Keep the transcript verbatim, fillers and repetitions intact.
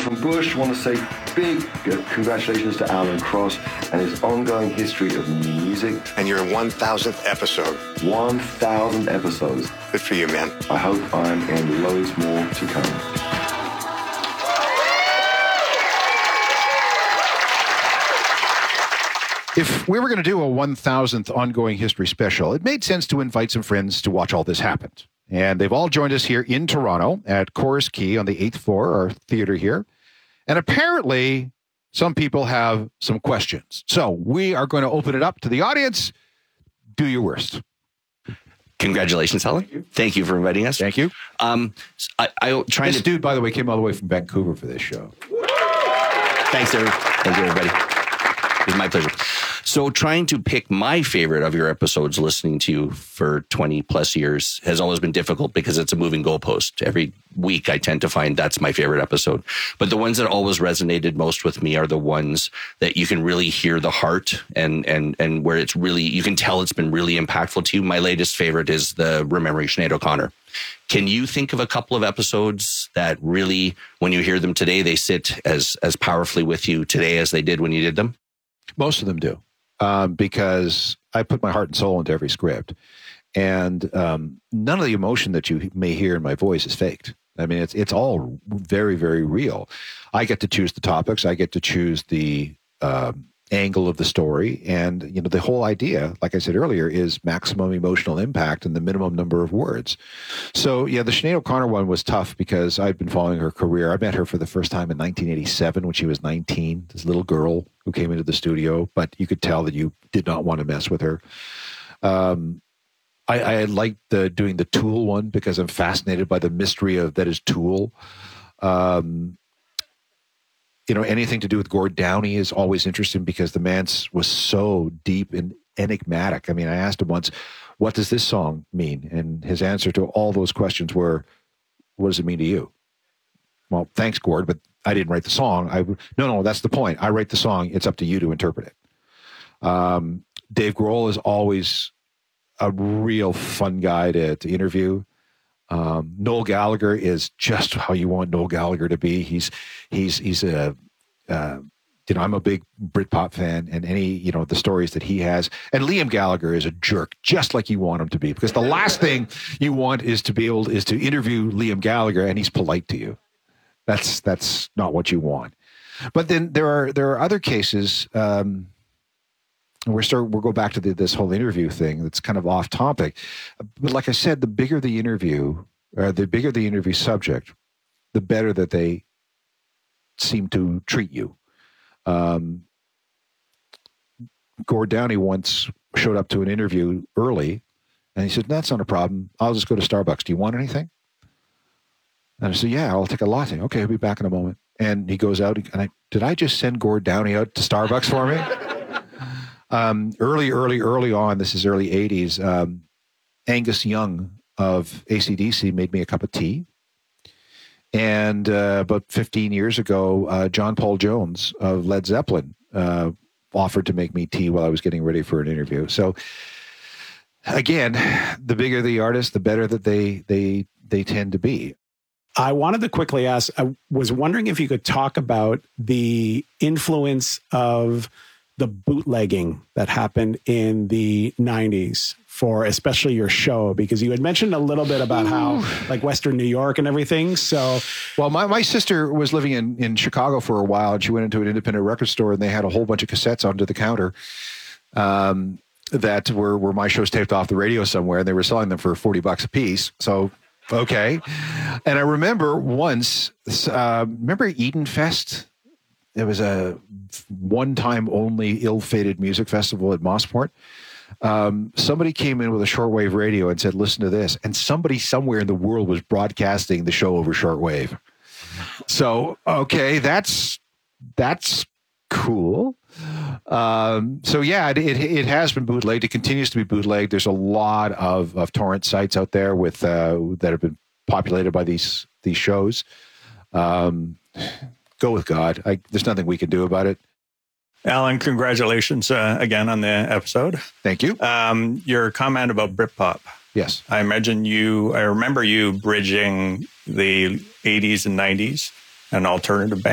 from Bush, I want to say big congratulations to Alan Cross and his ongoing history of music. And your one thousandth episode. one thousand episodes. Good for you, man. I hope I'm in loads more to come. If we were going to do a one thousandth ongoing history special, it made sense to invite some friends to watch all this happen. And they've all joined us here in Toronto at Chorus Key on the eighth floor, our theater here. And apparently, some people have some questions. So we are going to open it up to the audience. Do your worst. Congratulations, Helen. Thank you, Thank you for inviting us. Thank you. Um, I, I trying this to... dude, by the way, came all the way from Vancouver for this show. Thanks, everybody. Thank you, everybody. It's my pleasure. So trying to pick my favorite of your episodes, listening to you for twenty plus years, has always been difficult because it's a moving goalpost. Every week I tend to find that's my favorite episode. But the ones that always resonated most with me are the ones that you can really hear the heart and and and where it's really, you can tell it's been really impactful to you. My latest favorite is the Remembering Sinead O'Connor. Can you think of a couple of episodes that really, when you hear them today, they sit as as powerfully with you today as they did when you did them? Most of them do. Um, because I put my heart and soul into every script. And um, none of the emotion that you may hear in my voice is faked. I mean, it's it's all very, very real. I get to choose the topics. I get to choose the um, angle of the story. And, you know, the whole idea, like I said earlier, is maximum emotional impact and the minimum number of words. So, yeah, the Sinead O'Connor one was tough because I'd been following her career. I met her for the first time in nineteen eighty-seven when she was nineteen, this little girl who came into the studio, but you could tell that you did not want to mess with her. Um, I, I liked the, doing the Tool one because I'm fascinated by the mystery of that is Tool. Um, you know, anything to do with Gord Downie is always interesting because the man was so deep and enigmatic. I mean, I asked him once, what does this song mean? And his answer to all those questions were, what does it mean to you? Well, thanks, Gord, but I didn't write the song. I no, no, that's the point. I write the song. It's up to you to interpret it. Um, Dave Grohl is always a real fun guy to, to interview. Um, Noel Gallagher is just how you want Noel Gallagher to be. He's he's he's a uh, you know, I'm a big Britpop fan, and any you know the stories that he has. And Liam Gallagher is a jerk, just like you want him to be, because the last thing you want is to be able is to interview Liam Gallagher and he's polite to you. That's that's not what you want. But then there are there are other cases. Um, we're start we'll go back to the, this whole interview thing. That's kind of off topic. But like I said, the bigger the interview, or the bigger the interview subject, the better that they seem to treat you. Um, Gord Downie once showed up to an interview early, and he said, "That's not a problem. I'll just go to Starbucks. Do you want anything?" And I said, "Yeah, I'll take a latte." "Okay, I'll be back in a moment." And he goes out, and I, did I just send Gord Downie out to Starbucks for me? um, early, early, early on, this is early eighties, um, Angus Young of A C D C made me a cup of tea. And uh, about fifteen years ago, uh, John Paul Jones of Led Zeppelin uh, offered to make me tea while I was getting ready for an interview. So again, the bigger the artist, the better that they they they tend to be. I wanted to quickly ask, I was wondering if you could talk about the influence of the bootlegging that happened in the nineties for especially your show, because you had mentioned a little bit about how like Western New York and everything. So, well, my, my sister was living in, in Chicago for a while, and she went into an independent record store, and they had a whole bunch of cassettes under the counter um, that were, were my shows taped off the radio somewhere, and they were selling them for forty bucks a piece. So, okay. And I remember once, uh, remember Eden Fest? It was a one-time only ill-fated music festival at Mossport. Um, somebody came in with a shortwave radio and said, "Listen to this." And somebody somewhere in the world was broadcasting the show over shortwave. So, okay, that's, that's cool. Um, so yeah, it, it, it has been bootlegged. It continues to be bootlegged. There's a lot of, of torrent sites out there with, uh, that have been populated by these, these shows. Um, go with God. I, there's nothing we can do about it. Alan, congratulations uh, again on the episode. Thank you. Um, your comment about Britpop. Yes. I imagine you, I remember you bridging the eighties and nineties, an alternative band.